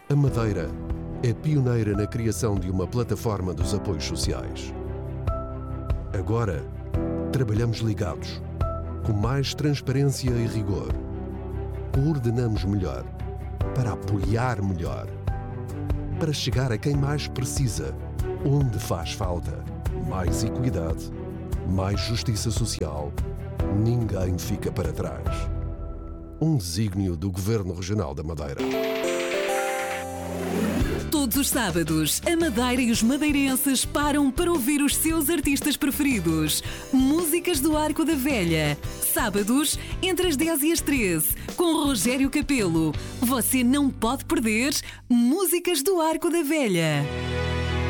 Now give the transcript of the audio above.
A Madeira é pioneira na criação de uma plataforma dos apoios sociais. Agora, trabalhamos ligados, com mais transparência e rigor. Coordenamos melhor, para apoiar melhor, para chegar a quem mais precisa, onde faz falta. Mais equidade, mais justiça social. Ninguém fica para trás. Um desígnio do Governo Regional da Madeira. Todos os sábados, a Madeira e os madeirenses param para ouvir os seus artistas preferidos. Músicas do Arco da Velha. Sábados, entre as 10 e as 13, com Rogério Capelo. Você não pode perder Músicas do Arco da Velha.